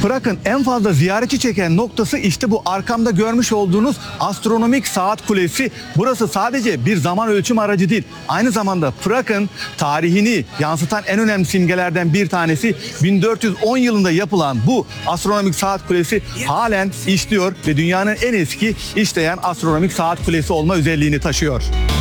Prag'ın en fazla ziyaretçi çeken noktası işte bu arkamda görmüş olduğunuz astronomik saat kulesi. Burası sadece bir zaman ölçüm aracı değil. Aynı zamanda Prag'ın tarihini yansıtan en önemli simgelerden bir tanesi. 1410 yılında yapılan bu astronomik saat kulesi halen işliyor ve dünyanın en eski işleyen astronomik saat kulesi olma özelliğini taşıyor.